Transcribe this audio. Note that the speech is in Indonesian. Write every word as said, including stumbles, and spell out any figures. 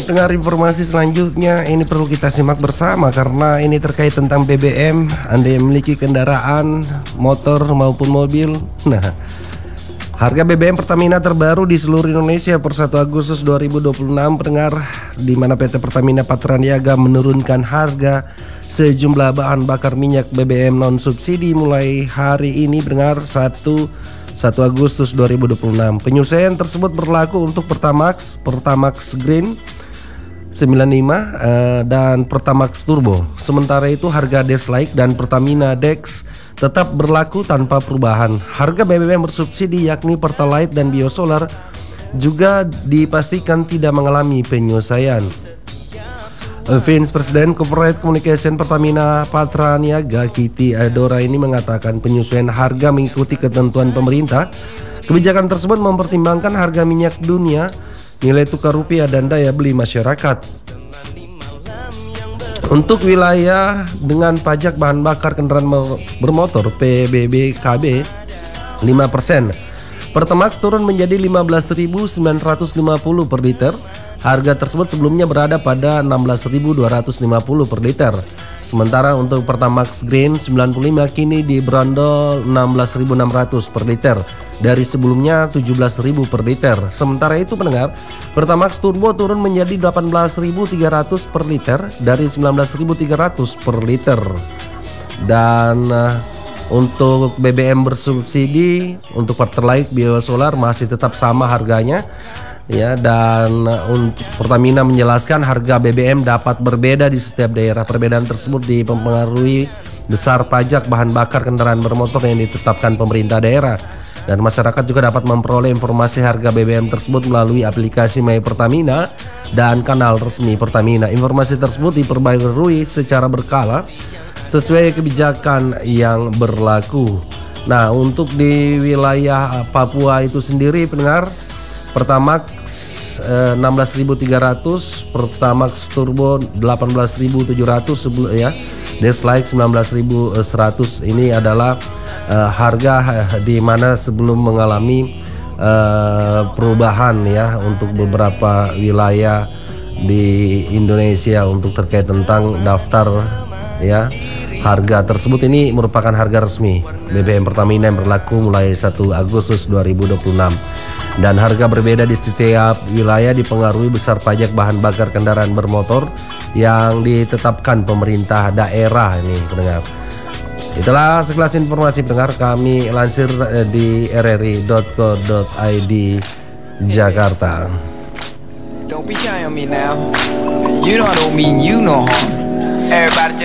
Baik, dengar informasi selanjutnya ini perlu kita simak bersama karena ini terkait tentang B B M. Anda yang memiliki kendaraan motor maupun mobil. Nah, harga B B M Pertamina terbaru di seluruh Indonesia per satu Agustus dua ribu dua puluh enam, pendengar, di mana P T Pertamina Patraniaga menurunkan harga sejumlah bahan bakar minyak B B M non subsidi mulai hari ini, pendengar, satu Agustus dua ribu dua puluh enam. Penyesuaian tersebut berlaku untuk Pertamax, Pertamax Green sembilan puluh lima uh, dan Pertamax Turbo. Sementara itu harga Deslike dan Pertamina Dex tetap berlaku tanpa perubahan. Harga B B M bersubsidi yakni Pertalite dan Biosolar juga dipastikan tidak mengalami penyesuaian. Vice President Corporate Communication Pertamina Patraniaga, Kitty Adora, ini mengatakan penyesuaian harga mengikuti ketentuan pemerintah. Kebijakan tersebut mempertimbangkan harga minyak dunia, nilai tukar rupiah, dan daya beli masyarakat. Untuk wilayah dengan pajak bahan bakar kendaraan bermotor P B B K B lima persen, Pertamax turun menjadi lima belas ribu sembilan ratus lima puluh per liter. Harga tersebut sebelumnya berada pada enam belas ribu dua ratus lima puluh per liter. Sementara untuk Pertamax Green sembilan puluh lima kini diberondol enam belas ribu enam ratus per liter dari sebelumnya tujuh belas ribu per liter. Sementara itu, pendengar, Pertamax Turbo turun menjadi delapan belas ribu tiga ratus per liter dari sembilan belas ribu tiga ratus per liter. Dan uh, untuk B B M bersubsidi untuk Pertalite, Biosolar masih tetap sama harganya. Ya, dan untuk Pertamina menjelaskan harga B B M dapat berbeda di setiap daerah. Perbedaan tersebut dipengaruhi besar pajak bahan bakar kendaraan bermotor yang ditetapkan pemerintah daerah. Dan masyarakat juga dapat memperoleh informasi harga B B M tersebut melalui aplikasi My Pertamina dan kanal resmi Pertamina. Informasi tersebut diperbarui secara berkala sesuai kebijakan yang berlaku. Nah, untuk di wilayah Papua itu sendiri, pendengar, Pertamax eh, enam belas ribu tiga ratus, Pertamax Turbo delapan belas ribu tujuh ratus sebelum ya, Deslike sembilan belas ribu seratus. Ini adalah eh, harga eh, di mana sebelum mengalami eh, perubahan ya untuk beberapa wilayah di Indonesia untuk terkait tentang daftar ya. Harga tersebut ini merupakan harga resmi B B M Pertamina yang berlaku mulai satu Agustus dua ribu dua puluh enam. Dan harga berbeda di setiap wilayah dipengaruhi besar pajak bahan bakar kendaraan bermotor yang ditetapkan pemerintah daerah ini, pendengar. Itulah sekelas informasi, pendengar, kami lansir di r r i dot co dot i d Jakarta. Don't be shy on me now. You know I don't mean you no harm. Everybody